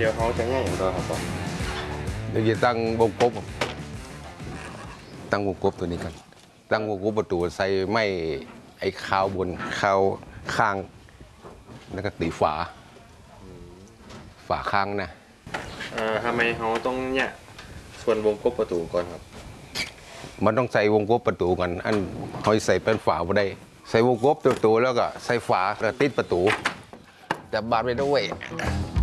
ดี๋ยวเขาจะง่ายอย่างตัวครับผมเดี๋ยวจะตั้งวงกบตัวนี้กันตั้งวงกบประตูใส่ไม้ไอ้คาวบนคาวข้างแล้วก็ตีฝาข้างนะทำไมเขาต้องเนี่ยส่วนวงกบประตูก่อนครับมันต้องใส่วงกบประตูกันอันเขาใส่เป็นฝาไม่ได้ใส่วงกบตัวแล้วก็ใส่ฝาแล้วติดประตูแต่บานไปด้วย